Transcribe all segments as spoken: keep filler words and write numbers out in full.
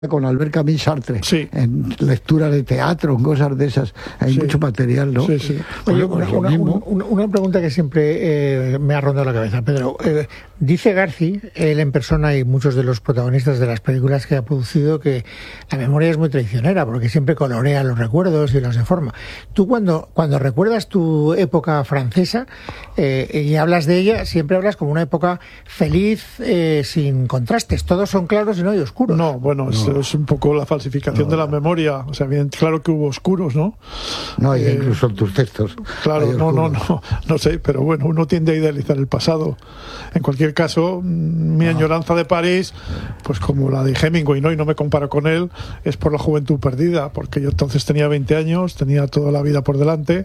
con Albert Camus Sartre, sí. en lectura de teatro, en cosas de esas, hay sí. mucho material, ¿no? Sí, sí. Oye, bueno, pues una, una, una, una pregunta que siempre eh, me ha rondado la cabeza, Pedro. Eh, dice Garci, él en persona y muchos de los protagonistas de las películas que ha producido, que la memoria es muy traicionera, porque siempre colorea los recuerdos y los deforma. Tú cuando, cuando recuerdas tu época francesa eh, y hablas de ella, siempre hablas como una época feliz, eh, sin contrastes. Todos son claros y no hay oscuros. No, bueno, es, No. es un poco la falsificación no. de la memoria. O sea, bien claro que hubo oscuros, ¿no? No, y Eh, incluso en tus textos. Claro, no, no, no, no sé, pero bueno, uno tiende a idealizar el pasado. En cualquier caso, mi Ah. añoranza de París, pues como la de Hemingway, ¿no? Y no me comparo con él, es por la juventud perdida, porque yo entonces tenía veinte años, tenía toda la vida por delante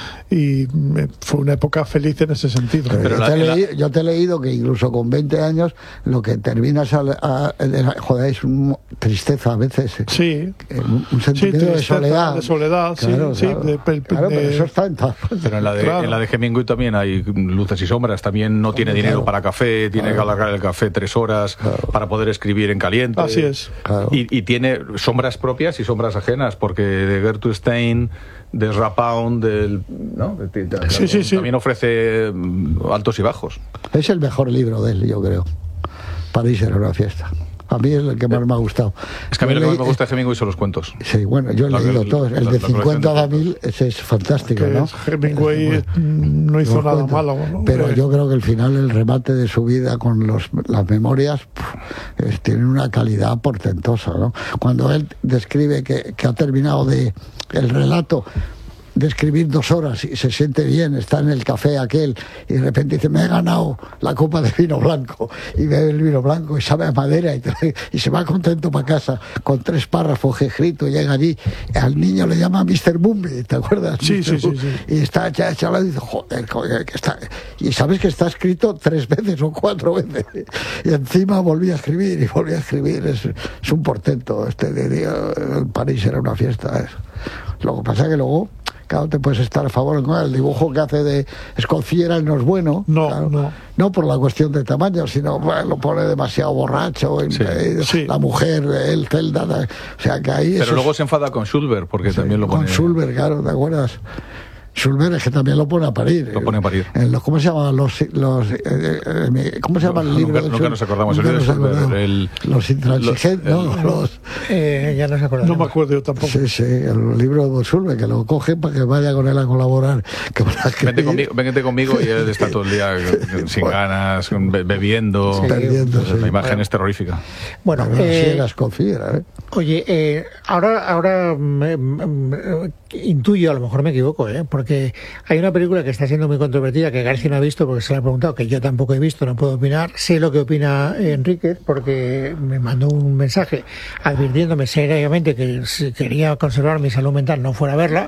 y me, fue una época feliz en ese sentido. Pero Pero yo, la- te he la- leído, yo te he leído que incluso con veinte años lo que terminas a, a, a- joder, es una tristeza a veces, Sí, un, un sí, sentimiento de tristeza, soledad. de soledad, Claro, sí, claro. sí, de- de- Claro, pero de- eso está en todas partes. Pero en la, de, Claro. en la de Hemingway también hay luces y sombras. También no tiene Claro. dinero para café, tiene Claro. que alargar el café tres horas Claro. para poder escribir en caliente. Así es. Claro. Y, y tiene sombras propias y sombras ajenas, porque de Gertrude Stein, de Rapound, del, ¿no? De- de- de- Sí, sí, sí. también ofrece mm, altos y bajos. Es el mejor libro de él, yo creo. París era una fiesta. A mí es el que más me ha gustado. Es que a mí Yo lo que más leí- me gusta de Hemingway son los cuentos. Sí, bueno, yo he La- leído la- todos. El la- de la cincuenta colección a de mil, ese es fantástico, que ¿no? Hemingway Es- no hizo los nada cuentos. malo, ¿no? Pero Eh, yo creo que el final, el remate de su vida con los, las memorias, pf, es- tiene una calidad portentosa, ¿no? Cuando él describe que, que ha terminado de el relato de escribir dos horas y se siente bien, está en el café aquel y de repente dice, me he ganado la copa de vino blanco, y bebe el vino blanco y sabe a madera y, trae- y se va contento para casa con tres párrafos escritos, llega allí, al niño le llama mister Bumby, ¿te acuerdas? Sí, mister sí, sí, Bumby. sí. Y está ya chaval y dice, joder, joder, que está... y sabes que está escrito tres veces o cuatro veces y encima volví a escribir y volví a escribir, es, es un portento. Este de día en París era una fiesta, es. Lo que pasa es que luego, claro, te puedes estar a favor o en contra. El dibujo que hace de Escoffiera no es bueno. No, claro. no. No por la cuestión de tamaño, sino bueno, lo pone demasiado borracho. Sí, eh, sí. La mujer, él, Zelda. O sea, que ahí. Pero eso luego es- se enfada con Schulberg, porque sí, también lo con pone. Schulberg, claro, ¿te acuerdas? Schulberg es que también lo pone a parir. Lo pone a parir. En los, ¿Cómo se llaman los, los eh, eh, ¿cómo se llama el Nunca- libro? nunca- de nunca Schulberg? nos acordamos. El Nunca libro de nos Schulberg, acordamos. el- los intransigentes, lo- no, el- los... Eh, ya nos acordamos. no me acuerdo yo tampoco. Sí, sí, el libro de Schulberg, que lo cogen para que vaya con él a colaborar. Que van a Vente escribir. conmigo, vente conmigo y él está todo el día sin ganas, be- bebiendo. Sí. Perdiendo, Entonces, sí. la imagen es terrorífica. Bueno, Pero eh, sí era Escoffiera, ¿eh? Oye, eh, ahora, ahora me- me- me- intuyo, a lo mejor me equivoco, ¿eh? Porque hay una película que está siendo muy controvertida, que García no ha visto porque se la ha preguntado, que yo tampoco he visto, no puedo opinar. Sé lo que opina Enrique, porque me mandó un mensaje advirtiéndome seriamente que si quería conservar mi salud mental no fuera a verla.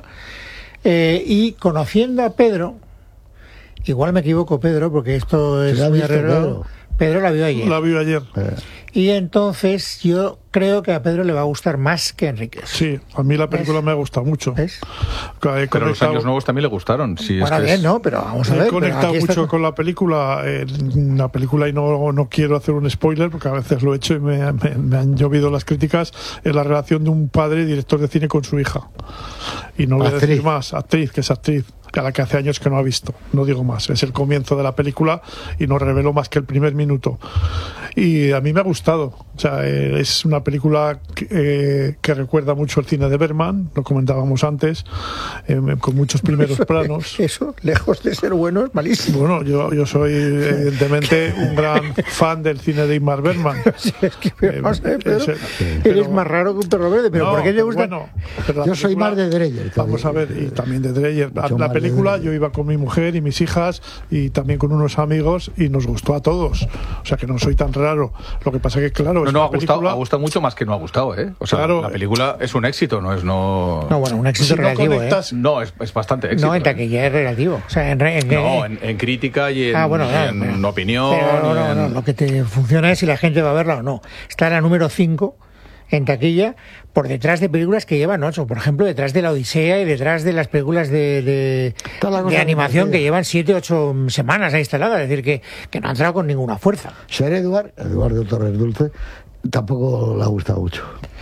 Eh, y conociendo a Pedro, igual me equivoco, Pedro, porque esto ¿Se es la ha muy visto, arreglado. Pedro? Pedro la vio ayer. La vi ayer. Eh, Y entonces yo creo que a Pedro le va a gustar más que a Enrique. Sí, a mí la película me ha gustado mucho. ¿Ves? He Pero los conectado- años nuevos también le gustaron. Sí, es Bueno, que bien, es- ¿no? Pero vamos a He ver. pero conectado aquí está- mucho con la película, eh, la película, y no, no quiero hacer un spoiler porque a veces lo he hecho y me, me- me han llovido las críticas, es la relación de un padre director de cine con su hija. Y no voy a Actriz. decir más, actriz, que es actriz, a la que hace años que no ha visto, no digo más, es el comienzo de la película y no reveló más que el primer minuto. Y a mí me ha gustado, o sea, eh, es una película que, eh, que recuerda mucho el cine de Bergman, lo comentábamos antes, eh, con muchos primeros planos. Eso, lejos de ser bueno, es malísimo. Bueno, yo, yo soy evidentemente un gran fan del cine de Ingmar Bergman. Si es que, Eh, vamos a ver, Pedro, ese- eres pero- más raro que un perro verde, pero No, ¿por qué le gusta? Bueno, pero la Yo soy película- más de Dreyer. Vamos a ver, y también de Dreyer. La, Mucho la más de película Dreyer. yo iba con mi mujer y mis hijas y también con unos amigos y nos gustó a todos. O sea que no soy tan raro. Lo que pasa que, claro, No, es no, una ha gustado, película- ha gustado mucho más que no ha gustado, ¿eh? O sea, Claro. la película es un éxito, no es no. No, bueno, un éxito Si no relativo, conectas- ¿eh? No, es, es bastante éxito. No, en ¿eh? taquilla es relativo. O sea, en, re- en- No, en, en crítica y en, Ah, bueno, y claro, en pero- opinión. pero no, y no, en- no, lo que te funciona es si la gente va a verla o no. Está en la número cinco en taquilla, por detrás de películas que llevan ocho. Por ejemplo, detrás de La Odisea y detrás de las películas de, de, Está la cosa de animación parecida. que llevan siete, ocho semanas ahí instaladas. Es decir, que, que no han entrado con ninguna fuerza. Ser Eduard, Eduardo Torres Dulce, tampoco le ha gustado mucho.